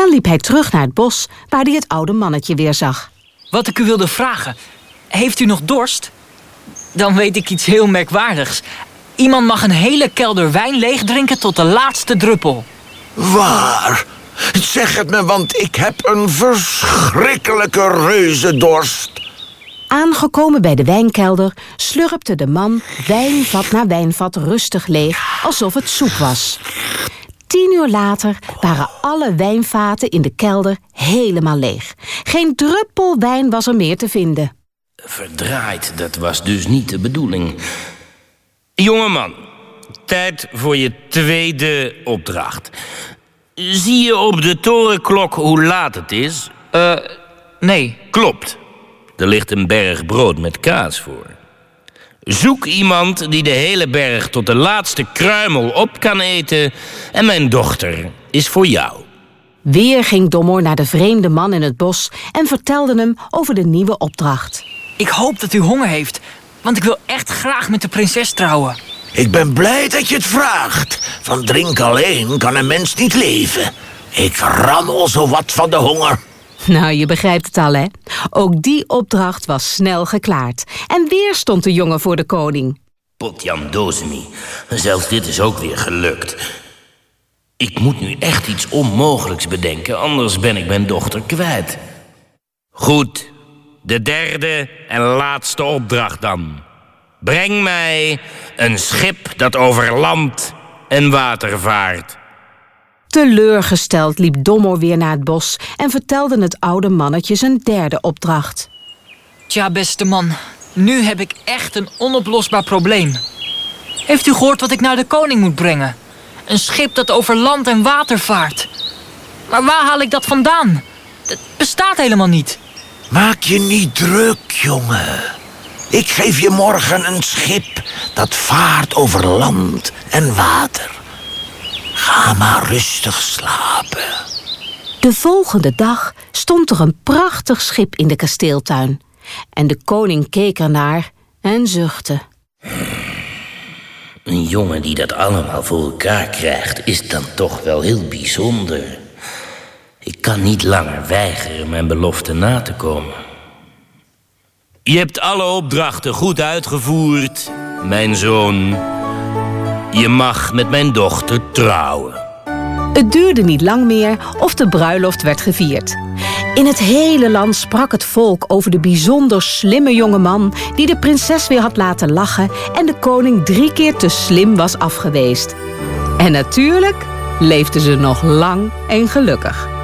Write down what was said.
Dan liep hij terug naar het bos waar hij het oude mannetje weer zag. Wat ik u wilde vragen. Heeft u nog dorst? Dan weet ik iets heel merkwaardigs. Iemand mag een hele kelder wijn leegdrinken tot de laatste druppel. Waar? Zeg het me, want ik heb een verschrikkelijke reuzendorst. Aangekomen bij de wijnkelder slurpte de man wijnvat na wijnvat rustig leeg, alsof het soep was. 10 uur later waren alle wijnvaten in de kelder helemaal leeg. Geen druppel wijn was er meer te vinden. Verdraaid, dat was dus niet de bedoeling. Jongeman, tijd voor je tweede opdracht. Zie je op de torenklok hoe laat het is? Nee. Klopt. Er ligt een berg brood met kaas voor. Zoek iemand die de hele berg tot de laatste kruimel op kan eten. En mijn dochter is voor jou. Weer ging Dommor naar de vreemde man in het bos en vertelde hem over de nieuwe opdracht. Ik hoop dat u honger heeft, want ik wil echt graag met de prinses trouwen. Ik ben blij dat je het vraagt. Van drink alleen kan een mens niet leven. Ik rammel zowat van de honger. Nou, je begrijpt het al, hè? Ook die opdracht was snel geklaard. En weer stond de jongen voor de koning. Potjan dozemi, zelfs dit is ook weer gelukt. Ik moet nu echt iets onmogelijks bedenken, anders ben ik mijn dochter kwijt. Goed, de derde en laatste opdracht dan. Breng mij een schip dat over land en water vaart. Teleurgesteld liep Dommor weer naar het bos en vertelde het oude mannetje zijn derde opdracht. Tja, beste man, nu heb ik echt een onoplosbaar probleem. Heeft u gehoord wat ik naar de koning moet brengen? Een schip dat over land en water vaart. Maar waar haal ik dat vandaan? Het bestaat helemaal niet. Maak je niet druk, jongen. Ik geef je morgen een schip dat vaart over land en water. Ga maar rustig slapen. De volgende dag stond er een prachtig schip in de kasteeltuin. En de koning keek ernaar en zuchtte. Een jongen die dat allemaal voor elkaar krijgt, is dan toch wel heel bijzonder. Ik kan niet langer weigeren mijn belofte na te komen. Je hebt alle opdrachten goed uitgevoerd, mijn zoon. Je mag met mijn dochter trouwen. Het duurde niet lang meer of de bruiloft werd gevierd. In het hele land sprak het volk over de bijzonder slimme jongeman die de prinses weer had laten lachen en de koning 3 keer te slim was afgeweest. En natuurlijk leefden ze nog lang en gelukkig.